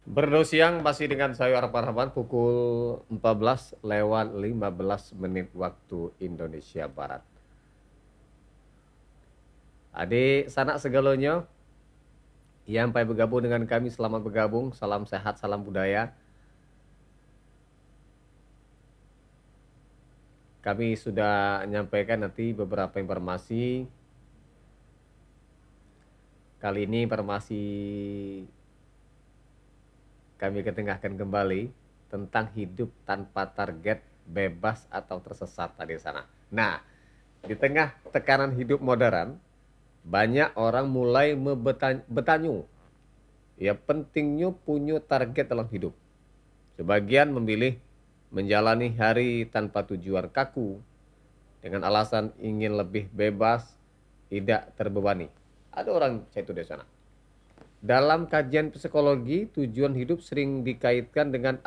Berdo siang masih dengan saya Arfan Rahman pukul 14 lewat 15 menit waktu Indonesia Barat. Adik sanak segalonyo yang pai bergabung dengan kami, selamat bergabung, salam sehat, salam budaya. Kami sudah menyampaikan nanti beberapa informasi. Kali ini informasi kami ketengahkan kembali tentang hidup tanpa target, bebas atau tersesat tadi sana. Nah, di tengah tekanan hidup modern, banyak orang mulai bertanya, ya pentingnya punya target dalam hidup. Sebagian memilih menjalani hari tanpa tujuan kaku dengan alasan ingin lebih bebas, tidak terbebani. Ada orang itu di sana. Dalam kajian psikologi, tujuan hidup sering dikaitkan dengan